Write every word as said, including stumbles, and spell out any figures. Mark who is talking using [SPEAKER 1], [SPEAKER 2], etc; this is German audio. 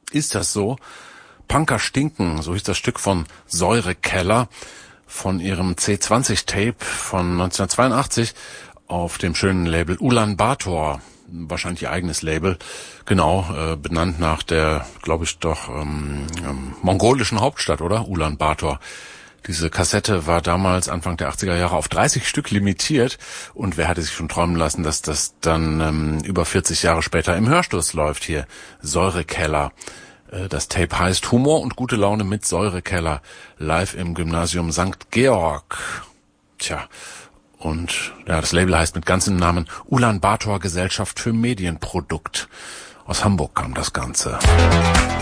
[SPEAKER 1] Ist das so? Punker stinken, so hieß das Stück von Säurekeller von ihrem C zwanzig Tape von neunzehnhundertzweiundachtzig auf dem schönen Label Ulaanbaatar. Wahrscheinlich ihr eigenes Label, genau, äh, benannt nach der, glaube ich doch, ähm, ähm, mongolischen Hauptstadt, oder? Ulaanbaatar. Diese Kassette war damals Anfang der achtziger Jahre auf dreißig Stück limitiert und wer hatte sich schon träumen lassen, dass das dann ähm, über vierzig Jahre später im Hörstoß läuft hier. Säurekeller. Äh, das Tape heißt Humor und gute Laune mit Säurekeller. Live im Gymnasium Sankt Georg. Tja. Und ja, das Label heißt mit ganzem Namen Ulaanbaatar Gesellschaft für Medienprodukt. Aus Hamburg kam das Ganze.